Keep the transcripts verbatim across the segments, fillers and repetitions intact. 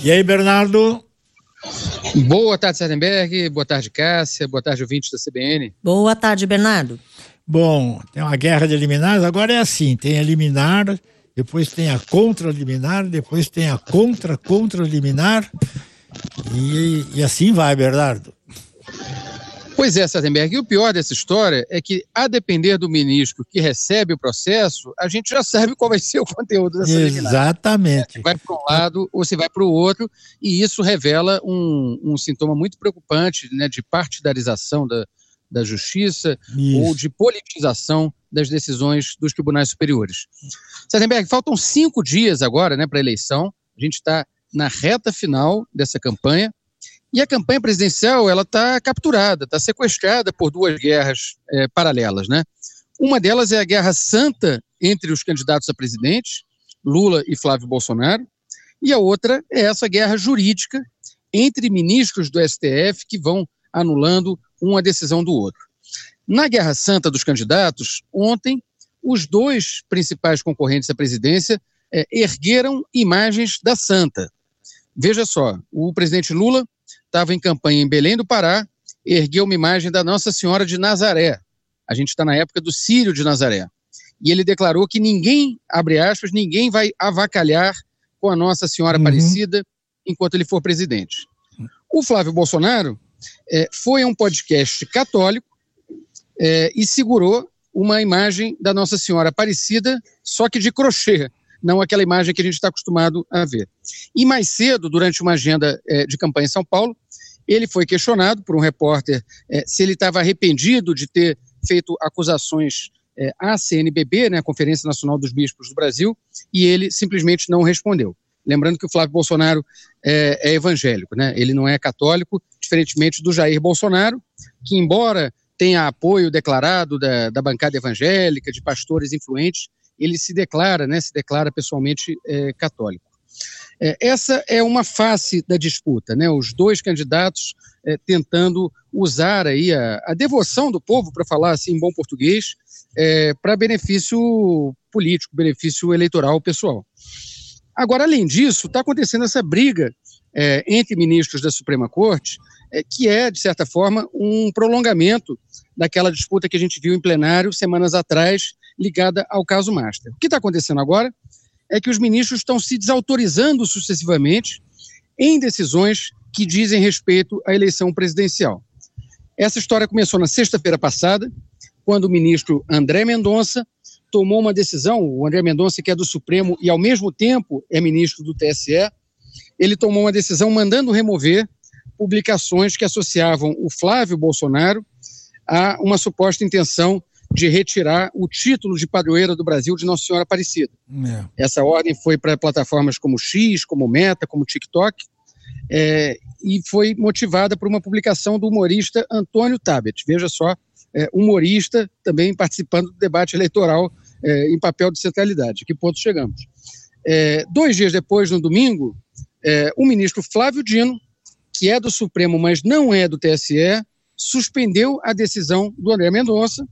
E aí, Bernardo? Boa tarde, Sardenberg. Boa tarde, Cássia. Boa tarde, ouvintes da C B N. Boa tarde, Bernardo. Bom, tem uma guerra de liminares, agora é assim, tem a liminar, depois tem a contra-liminar, depois tem a contra-contra-liminar e, e assim vai, Bernardo. Pois é, Sardenberg, e o pior dessa história é que, a depender do ministro que recebe o processo, a gente já sabe qual vai ser o conteúdo dessa liminar. Exatamente. Se vai para um lado ou se vai para o outro, e isso revela um, um sintoma muito preocupante, né, de partidarização da, da justiça isso. Ou de politização das decisões dos tribunais superiores. Sardenberg, faltam cinco dias agora, né, para a eleição, a gente está na reta final dessa campanha, e a campanha presidencial, ela está capturada, está sequestrada por duas guerras é, paralelas, né? Uma delas é a guerra santa entre os candidatos a presidente, Lula e Flávio Bolsonaro, e a outra é essa guerra jurídica entre ministros do S T F que vão anulando uma decisão do outro. Na guerra santa dos candidatos, ontem, os dois principais concorrentes à presidência é, ergueram imagens da santa. Veja só, o presidente Lula estava em campanha em Belém do Pará, ergueu uma imagem da Nossa Senhora de Nazaré. A gente está na época do Círio de Nazaré. E ele declarou que ninguém, abre aspas, ninguém vai avacalhar com a Nossa Senhora uhum. Aparecida enquanto ele for presidente. O Flávio Bolsonaro é, foi a um podcast católico é, e segurou uma imagem da Nossa Senhora Aparecida, só que de crochê, não aquela imagem que a gente está acostumado a ver. E mais cedo, durante uma agenda é, de campanha em São Paulo, ele foi questionado por um repórter é, se ele estava arrependido de ter feito acusações é, à C N B B, né, a Conferência Nacional dos Bispos do Brasil, e ele simplesmente não respondeu. Lembrando que o Flávio Bolsonaro é, é evangélico, né? Ele não é católico, diferentemente do Jair Bolsonaro, que embora tenha apoio declarado da, da bancada evangélica, de pastores influentes, ele se declara, né, se declara pessoalmente é, católico. É, essa é uma face da disputa, né, os dois candidatos é, tentando usar aí a, a devoção do povo, para falar assim em bom português, é, para benefício político, benefício eleitoral pessoal. Agora, além disso, está acontecendo essa briga é, entre ministros da Suprema Corte, é, que é, de certa forma, um prolongamento daquela disputa que a gente viu em plenário semanas atrás, ligada ao caso Master. O que está acontecendo agora é que os ministros estão se desautorizando sucessivamente em decisões que dizem respeito à eleição presidencial. Essa história começou na sexta-feira passada, quando o ministro André Mendonça tomou uma decisão, o André Mendonça, que é do Supremo e ao mesmo tempo é ministro do T S E, ele tomou uma decisão mandando remover publicações que associavam o Flávio Bolsonaro a uma suposta intenção de retirar o título de padroeira do Brasil de Nossa Senhora Aparecida. É. Essa ordem foi para plataformas como X, como Meta, como TikTok, é, e foi motivada por uma publicação do humorista Antônio Tabet. Veja só, é, humorista também participando do debate eleitoral é, em papel de centralidade. A que ponto chegamos? É, dois dias depois, no domingo, é, o ministro Flávio Dino, que é do Supremo, mas não é do T S E, suspendeu a decisão do André Mendonça,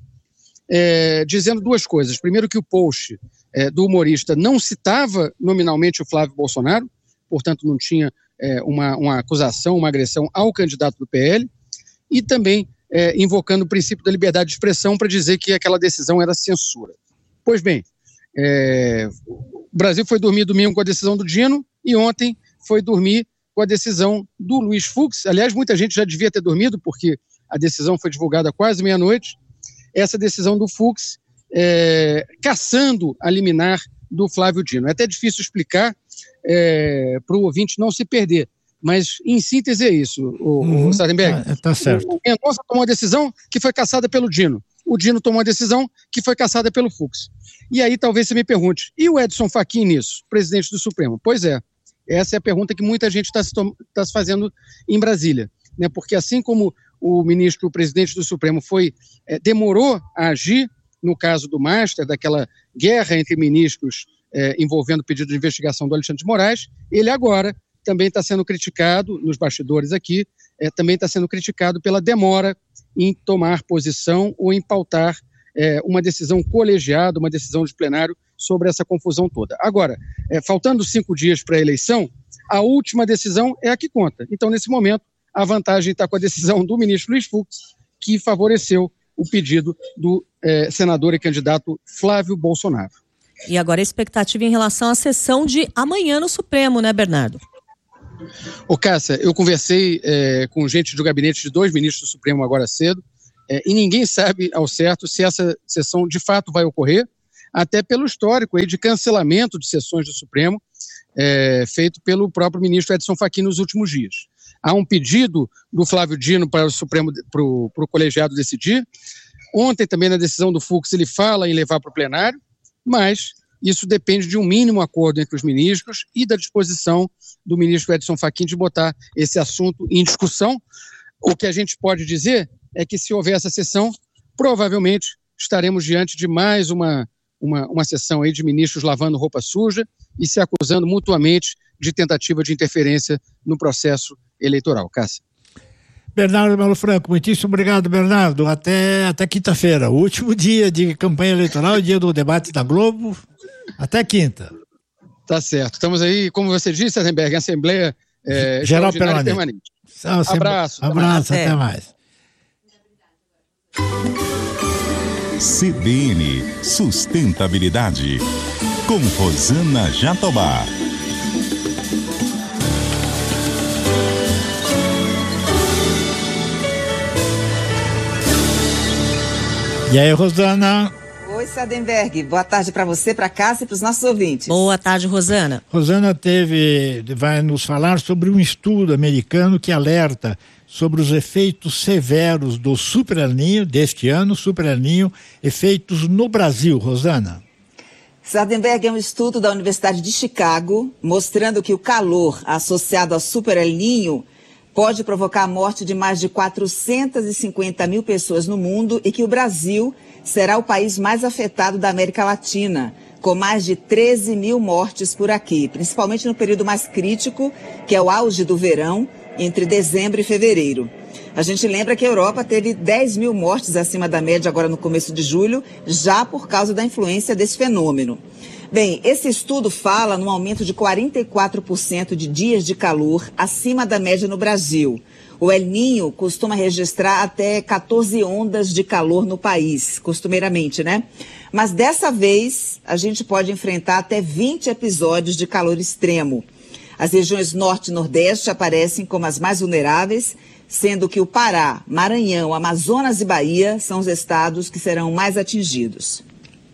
É, dizendo duas coisas. Primeiro, que o post é, do humorista não citava nominalmente o Flávio Bolsonaro, portanto não tinha é, uma, uma acusação, uma agressão ao candidato do P L, e também é, invocando o princípio da liberdade de expressão para dizer que aquela decisão era censura. Pois bem, é, o Brasil foi dormir domingo com a decisão do Dino e ontem foi dormir com a decisão do Luiz Fux. Aliás, muita gente já devia ter dormido, porque a decisão foi divulgada quase meia-noite. Essa decisão do Fux, é, caçando a liminar do Flávio Dino. É até difícil explicar é, para o ouvinte não se perder, mas em síntese é isso, o, uhum, o Sardenberg. Tá, tá certo. O Mendonça tomou uma decisão que foi caçada pelo Dino. O Dino tomou uma decisão que foi caçada pelo Fux. E aí talvez você me pergunte, e o Edson Fachin nisso, presidente do Supremo? Pois é, essa é a pergunta que muita gente está se, tá se fazendo em Brasília, né? Porque assim como o ministro, o presidente do Supremo, foi, é, demorou a agir no caso do Master, daquela guerra entre ministros é, envolvendo o pedido de investigação do Alexandre de Moraes, ele agora também está sendo criticado, nos bastidores aqui, é, também está sendo criticado pela demora em tomar posição ou em pautar é, uma decisão colegiada, uma decisão de plenário sobre essa confusão toda. Agora, é, faltando cinco dias para a eleição, a última decisão é a que conta. Então, nesse momento, a vantagem está com a decisão do ministro Luiz Fux, que favoreceu o pedido do eh, senador e candidato Flávio Bolsonaro. E agora a expectativa em relação à sessão de amanhã no Supremo, né, Bernardo? Ô, Cássia, eu conversei eh, com gente do gabinete de dois ministros do Supremo agora cedo, eh, e ninguém sabe ao certo se essa sessão de fato vai ocorrer, até pelo histórico aí de cancelamento de sessões do Supremo, eh, feito pelo próprio ministro Edson Fachin nos últimos dias. Há um pedido do Flávio Dino para o Supremo, para o colegiado decidir. Ontem também na decisão do Fux ele fala em levar para o plenário, mas isso depende de um mínimo acordo entre os ministros e da disposição do ministro Edson Fachin de botar esse assunto em discussão. O que a gente pode dizer é que se houver essa sessão, provavelmente estaremos diante de mais uma, uma, uma sessão aí de ministros lavando roupa suja e se acusando mutuamente de tentativa de interferência no processo eleitoral. Cássia. Bernardo Melo Franco, muitíssimo obrigado, Bernardo. Até, até quinta-feira, o último dia de campanha eleitoral, dia do debate da Globo. Até quinta. Tá certo. Estamos aí, como você disse, Arenberg, em Assembleia é, Geral Permanente. Permanente. Abraço. Abraço. Abraço, até, até mais. C B N Sustentabilidade, com Rosana Jatobá. E aí, Rosana? Oi, Sadenberg. Boa tarde para você, para casa e para os nossos ouvintes. Boa tarde, Rosana. Rosana teve, vai nos falar sobre um estudo americano que alerta sobre os efeitos severos do Super El Niño, deste ano, Super El Niño, efeitos no Brasil. Rosana. Sadenberg, é um estudo da Universidade de Chicago mostrando que o calor associado ao Super El Niño pode provocar a morte de mais de quatrocentas e cinquenta mil pessoas no mundo e que o Brasil será o país mais afetado da América Latina, com mais de treze mil mortes por aqui, principalmente no período mais crítico, que é o auge do verão, entre dezembro e fevereiro. A gente lembra que a Europa teve dez mil mortes acima da média agora no começo de julho, já por causa da influência desse fenômeno. Bem, esse estudo fala num aumento de quarenta e quatro por cento de dias de calor acima da média no Brasil. O El Niño costuma registrar até quatorze ondas de calor no país, costumeiramente, né? Mas dessa vez a gente pode enfrentar até vinte episódios de calor extremo. As regiões norte e nordeste aparecem como as mais vulneráveis, sendo que o Pará, Maranhão, Amazonas e Bahia são os estados que serão mais atingidos.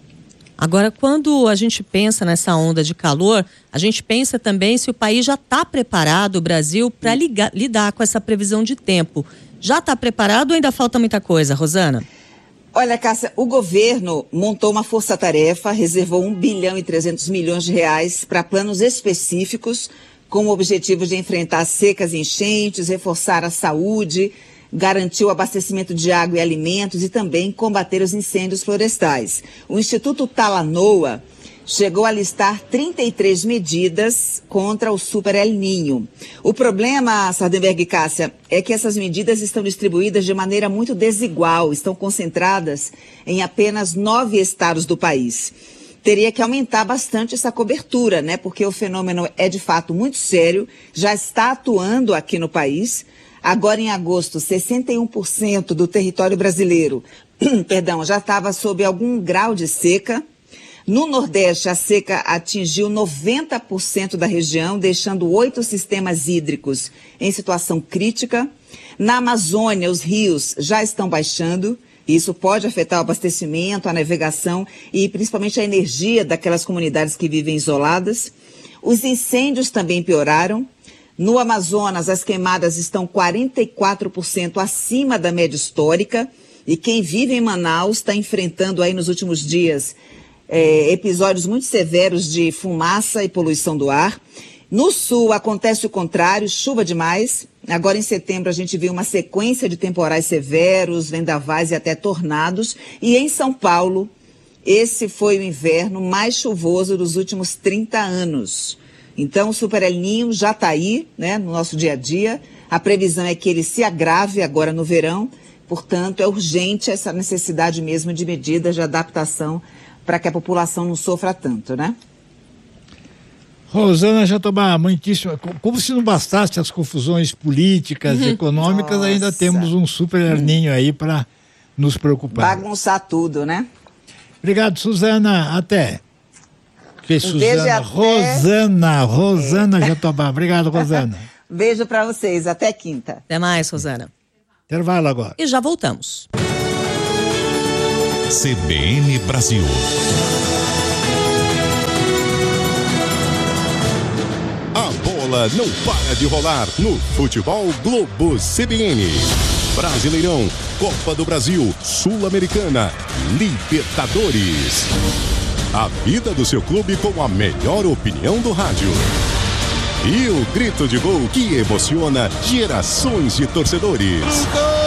Agora, quando a gente pensa nessa onda de calor, a gente pensa também se o país já está preparado, o Brasil, para lidar com essa previsão de tempo. Já está preparado ou ainda falta muita coisa, Rosana? Olha, Cássia, o governo montou uma força-tarefa, reservou um bilhão e trezentos milhões de reais para planos específicos, com o objetivo de enfrentar secas e enchentes, reforçar a saúde, garantir o abastecimento de água e alimentos e também combater os incêndios florestais. O Instituto Talanoa chegou a listar trinta e três medidas contra o Super El Niño. O problema, Sardenberg e Cássia, é que essas medidas estão distribuídas de maneira muito desigual, estão concentradas em apenas nove estados do país. Teria que aumentar bastante essa cobertura, né? Porque o fenômeno é de fato muito sério, já está atuando aqui no país. Agora, em agosto, sessenta e um por cento do território brasileiro, perdão, já estava sob algum grau de seca. No Nordeste, a seca atingiu noventa por cento da região, deixando oito sistemas hídricos em situação crítica. Na Amazônia, os rios já estão baixando. Isso pode afetar o abastecimento, a navegação e principalmente a energia daquelas comunidades que vivem isoladas. Os incêndios também pioraram. No Amazonas, as queimadas estão quarenta e quatro por cento acima da média histórica e quem vive em Manaus está enfrentando aí nos últimos dias é, episódios muito severos de fumaça e poluição do ar. No sul acontece o contrário, chuva demais. Agora em setembro a gente viu uma sequência de temporais severos, vendavais e até tornados. E em São Paulo, esse foi o inverno mais chuvoso dos últimos trinta anos. Então, o Super El Niño já está aí, né, no nosso dia a dia. A previsão é que ele se agrave agora no verão. Portanto, é urgente essa necessidade mesmo de medidas de adaptação para que a população não sofra tanto, né? Rosana Jatobá, muitíssimo. Como se não bastasse as confusões políticas e econômicas, Nossa. ainda temos um super herninho aí para nos preocupar. Bagunçar tudo, né? Obrigado, Suzana. Até. Que um Suzana? Beijo até... Rosana, Rosana é. Jatobá. Obrigado, Rosana. Beijo para vocês. Até quinta. Até mais, Rosana. Intervalo agora. E já voltamos. C B N Brasil. A bola não para de rolar no Futebol Globo C B N. Brasileirão, Copa do Brasil, Sul-Americana, Libertadores. A vida do seu clube com a melhor opinião do rádio. E o grito de gol que emociona gerações de torcedores.